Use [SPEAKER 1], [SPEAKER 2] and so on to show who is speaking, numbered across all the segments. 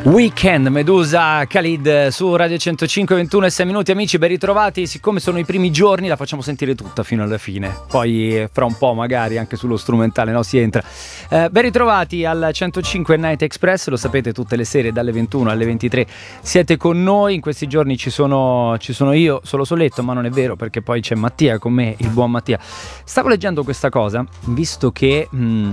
[SPEAKER 1] Weekend, Medusa, Khalid su Radio 105, 21 e 6 minuti. Amici, ben ritrovati. Siccome sono i primi giorni la facciamo sentire tutta fino alla fine, poi fra un po' magari anche sullo strumentale, no, si entra. Ben ritrovati al 105 Night Express, lo sapete, tutte le sere dalle 21 alle 23 siete con noi. In questi giorni ci sono io, solo soletto, ma non è vero, perché poi c'è Mattia con me, il buon Mattia. Stavo leggendo questa cosa, visto che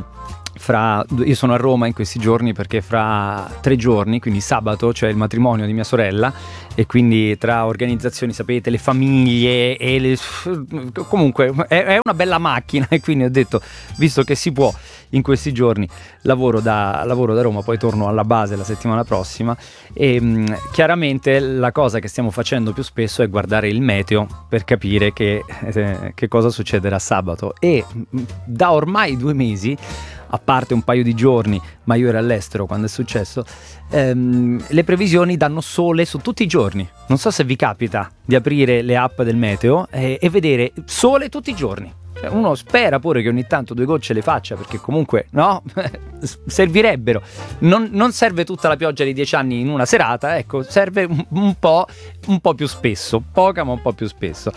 [SPEAKER 1] io sono a Roma in questi giorni perché fra 3 giorni, quindi sabato, c'è il matrimonio di mia sorella, e quindi tra organizzazioni, sapete, le famiglie e comunque è una bella macchina, e quindi ho detto, visto che si può, in questi giorni lavoro da Roma, poi torno alla base la settimana prossima, e chiaramente la cosa che stiamo facendo più spesso è guardare il meteo per capire che cosa succederà sabato. E da ormai 2 mesi, a parte un paio di giorni, ma io ero all'estero quando è successo, le previsioni danno sole su tutti i giorni. Non so se vi capita di aprire le app del meteo e vedere sole tutti i giorni. Uno spera pure che ogni tanto 2 gocce le faccia, perché comunque, no, servirebbero. Non serve tutta la pioggia di 10 anni in una serata, ecco, serve un po' più spesso, poca ma un po' più spesso.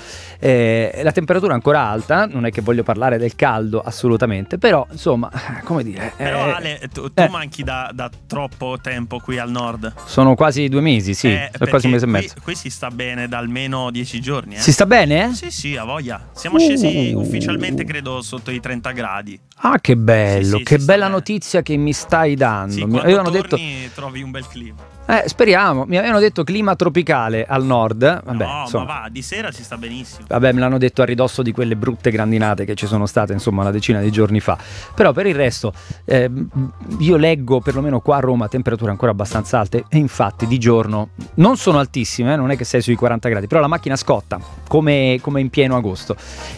[SPEAKER 1] La temperatura è ancora alta, non è che voglio parlare del caldo assolutamente, però insomma, come dire.
[SPEAKER 2] Però Ale, tu manchi da troppo tempo qui al nord.
[SPEAKER 1] Sono quasi 2 mesi, sì, sono quasi un mese e mezzo.
[SPEAKER 2] Qui si sta bene da almeno 10 giorni.
[SPEAKER 1] Si sta bene?
[SPEAKER 2] Sì, a voglia. Siamo scesi ufficialmente, credo, sotto i 30 gradi.
[SPEAKER 1] Ah, che bello,
[SPEAKER 2] sì,
[SPEAKER 1] che bella
[SPEAKER 2] bene.
[SPEAKER 1] Notizia che mi stai dando.
[SPEAKER 2] Sì,
[SPEAKER 1] Mi
[SPEAKER 2] quando
[SPEAKER 1] avevano
[SPEAKER 2] torni
[SPEAKER 1] detto,
[SPEAKER 2] trovi un bel clima.
[SPEAKER 1] speriamo, mi avevano detto clima tropicale al nord. Vabbè,
[SPEAKER 2] No,
[SPEAKER 1] insomma.
[SPEAKER 2] ma va, di sera si sta benissimo.
[SPEAKER 1] Vabbè, me l'hanno detto a ridosso di quelle brutte grandinate che ci sono state, insomma, una decina di giorni fa. Però per il resto, io leggo, perlomeno qua a Roma, temperature ancora abbastanza alte, e infatti di giorno non sono altissime, non è che sei sui 40 gradi, però la macchina scotta, come in pieno agosto.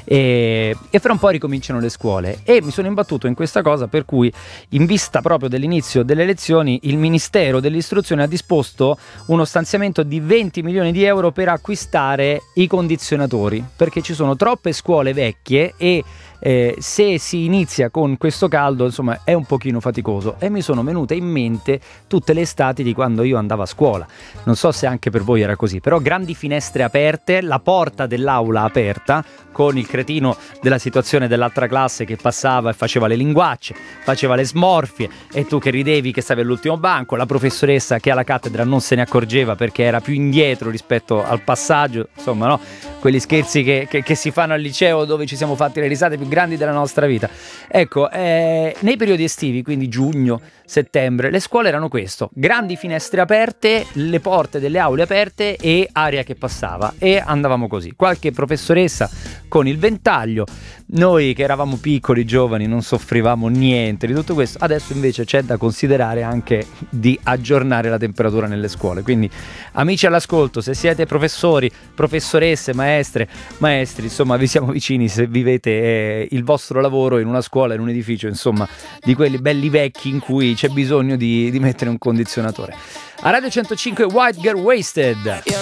[SPEAKER 1] E fra un po' ricominciano le scuole, e mi sono imbattuto in questa cosa per cui, in vista proprio dell'inizio delle lezioni, il Ministero dell'Istruzione ha disposto uno stanziamento di 20 milioni di euro per acquistare i condizionatori, perché ci sono troppe scuole vecchie e se si inizia con questo caldo, insomma, è un pochino faticoso. E mi sono venute in mente tutte le estati di quando io andavo a scuola. Non so se anche per voi era così, però grandi finestre aperte, la porta dell'aula aperta, con il cretino della situazione dell'altra classe che passava e faceva le linguacce, faceva le smorfie, e tu che ridevi che stavi all'ultimo banco, la professoressa che alla cattedra non se ne accorgeva perché era più indietro rispetto al passaggio, insomma, no? Quegli scherzi che si fanno al liceo, dove ci siamo fatti le risate più grandi della nostra vita. Ecco, nei periodi estivi, quindi giugno, settembre, le scuole erano questo: grandi finestre aperte, le porte delle aule aperte e aria che passava, e andavamo così. Qualche professoressa con il ventaglio, noi che eravamo piccoli, giovani, non soffrivamo niente di tutto questo. Adesso invece c'è da considerare anche di aggiornare la temperatura nelle scuole. Quindi, amici all'ascolto, se siete professori, professoresse, maestri, insomma, vi siamo vicini se vivete il vostro lavoro in una scuola, in un edificio, insomma, di quelli belli vecchi in cui c'è bisogno di mettere un condizionatore. A Radio 105 White Girl Wasted.
[SPEAKER 3] You're